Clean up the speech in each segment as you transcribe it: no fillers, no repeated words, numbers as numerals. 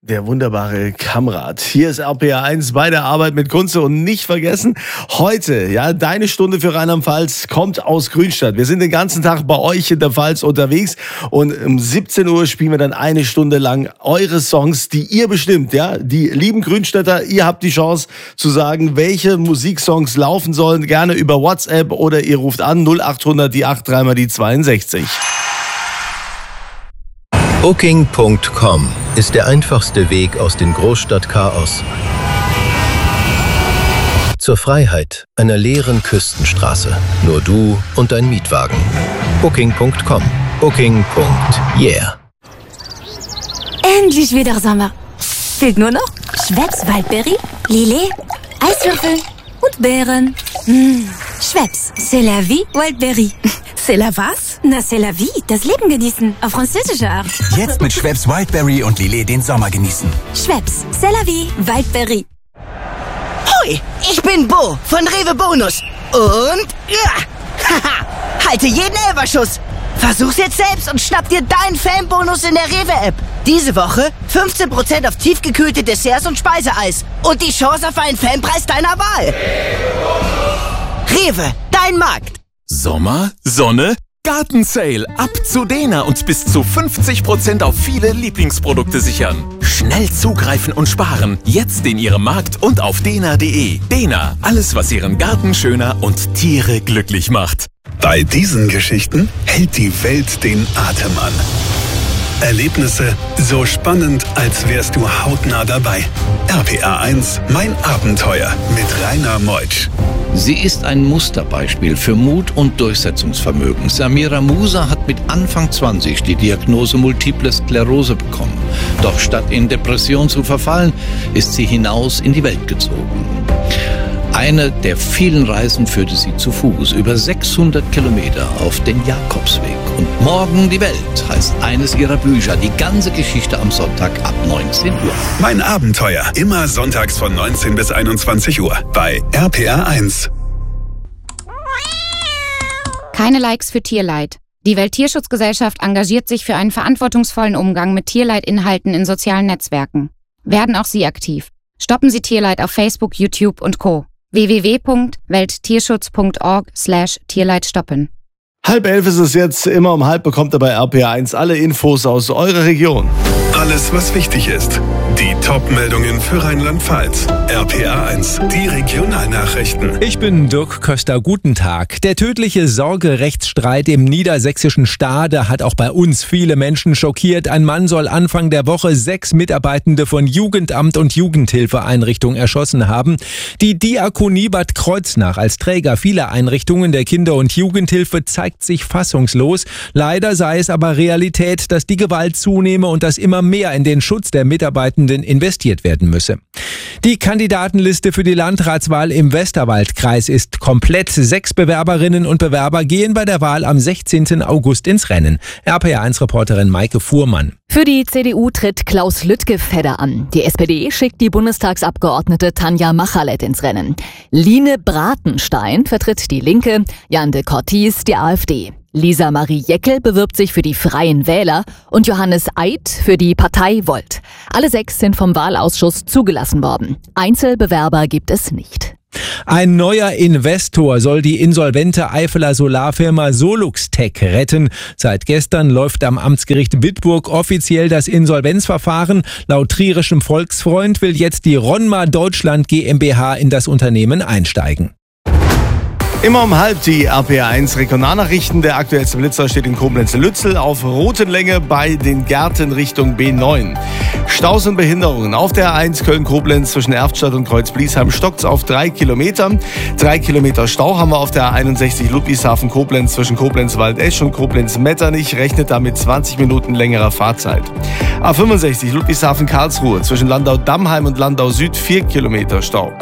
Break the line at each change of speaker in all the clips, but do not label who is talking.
Der wunderbare Kamrat. Hier ist RPR1 bei der Arbeit mit Kunze und nicht vergessen, heute, ja, deine Stunde für Rheinland-Pfalz kommt aus Grünstadt. Wir sind den ganzen Tag bei euch in der Pfalz unterwegs und um 17 Uhr spielen wir dann eine Stunde lang eure Songs, die ihr bestimmt, ja. Die lieben Grünstädter, ihr habt die Chance zu sagen, welche Musiksongs laufen sollen, gerne über WhatsApp oder ihr ruft an 0800 die 83 mal die 62.
Booking.com ist der einfachste Weg aus dem Großstadtchaos zur Freiheit einer leeren Küstenstraße. Nur du und dein Mietwagen. Booking.com. Booking.yeah.
Endlich wieder Sommer. Fehlt nur noch Schweppes Waldbeere, Lillet, Eiswürfel und Beeren. Schweppes, c'est la vie, Waldbeere.
C'est la was?
Na, c'est la vie, das Leben genießen, auf französische Art.
Jetzt mit Schweppes Wildberry und Lillet den Sommer genießen.
Schweppes, c'est la vie, Waldbeere.
Hoi, ich bin Bo von Rewe Bonus. Und, ja, haha, halte jeden Elberschuss. Versuch's jetzt selbst und schnapp dir deinen Fanbonus in der Rewe-App. Diese Woche 15% auf tiefgekühlte Desserts und Speiseeis. Und die Chance auf einen Fanpreis deiner Wahl. Rewe, dein Markt.
Sommer, Sonne, Gartensale. Ab zu Dena und bis zu 50% auf viele Lieblingsprodukte sichern. Schnell zugreifen und sparen. Jetzt in Ihrem Markt und auf dena.de. Dena, alles was Ihren Garten schöner und Tiere glücklich macht.
Bei diesen Geschichten hält die Welt den Atem an. Erlebnisse so spannend, als wärst du hautnah dabei. RPR1, mein Abenteuer mit Rainer Meutsch.
Sie ist ein Musterbeispiel für Mut und Durchsetzungsvermögen. Samira Musa hat mit Anfang 20 die Diagnose Multiple Sklerose bekommen. Doch statt in Depression zu verfallen, ist sie hinaus in die Welt gezogen. Eine der vielen Reisen führte sie zu Fuß über 600 Kilometer auf den Jakobsweg. Und Morgen die Welt heißt eines ihrer Bücher. Die ganze Geschichte am Sonntag ab 19 Uhr.
Mein Abenteuer, immer sonntags von 19 bis 21 Uhr bei RPR1.
Keine Likes für Tierleid. Die Welttierschutzgesellschaft engagiert sich für einen verantwortungsvollen Umgang mit Tierleidinhalten in sozialen Netzwerken. Werden auch Sie aktiv. Stoppen Sie Tierleid auf Facebook, YouTube und Co. www.welttierschutz.org/Tierleid stoppen.
10:30 ist es jetzt, immer um 10:30 bekommt ihr bei RPR1 alle Infos aus eurer Region.
Alles, was wichtig ist. Die Top-Meldungen für Rheinland-Pfalz. RPR1, die Regionalnachrichten.
Ich bin Dirk Köster, guten Tag. Der tödliche Sorgerechtsstreit im niedersächsischen Stade hat auch bei uns viele Menschen schockiert. Ein Mann soll Anfang der Woche 6 Mitarbeitende von Jugendamt und Jugendhilfeeinrichtungen erschossen haben. Die Diakonie Bad Kreuznach als Träger vieler Einrichtungen der Kinder- und Jugendhilfe zeigt sich fassungslos. Leider sei es aber Realität, dass die Gewalt zunehme und dass immer mehr in den Schutz der Mitarbeitenden investiert werden müsse. Die Kandidatenliste für die Landratswahl im Westerwaldkreis ist komplett. 6 Bewerberinnen und Bewerber gehen bei der Wahl am 16. August ins Rennen. RPR1-Reporterin Maike Fuhrmann.
Für die CDU tritt Klaus Lüttke-Fedder an. Die SPD schickt die Bundestagsabgeordnete Tanja Machalett ins Rennen. Line Bratenstein vertritt die Linke, Jan de Cortis die AfD. Lisa Marie Jeckel bewirbt sich für die Freien Wähler und Johannes Eid für die Partei Volt. Alle 6 sind vom Wahlausschuss zugelassen worden. Einzelbewerber gibt es nicht.
Ein neuer Investor soll die insolvente Eifeler Solarfirma Soluxtech retten. Seit gestern läuft am Amtsgericht Bitburg offiziell das Insolvenzverfahren. Laut Trierischem Volksfreund will jetzt die Ronma Deutschland GmbH in das Unternehmen einsteigen.
Immer um 10:30 die RPR1 Regionalnachrichten. Der aktuellste Blitzer steht in Koblenz-Lützel auf Rotenlänge bei den Gärten Richtung B9. Staus und Behinderungen auf der A1 Köln-Koblenz zwischen Erftstadt und Kreuz-Bliesheim stockt's auf 3 Kilometer. 3 Kilometer Stau haben wir auf der A61 Ludwigshafen-Koblenz zwischen Koblenz-Waldesch und Koblenz-Metternich. Rechnet damit 20 Minuten längerer Fahrzeit. A65 Ludwigshafen-Karlsruhe zwischen Landau-Dammheim und Landau-Süd 4 Kilometer Stau.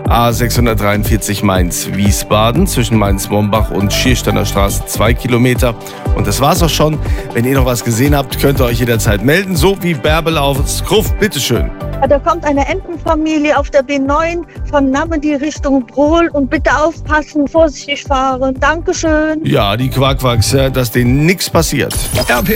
A643 Mainz-Wiesbaden zwischen Mainz-Mombach und Schiersteiner Straße 2 Kilometer. Und das war's auch schon. Wenn ihr noch was gesehen habt, könnt ihr euch jederzeit melden. So wie Bärbel aus Gruft. Bitteschön.
Da kommt eine Entenfamilie auf der B9 von Nammedi Richtung Brohl und bitte aufpassen, vorsichtig fahren. Dankeschön.
Ja, die Quackwachs, dass denen nichts passiert.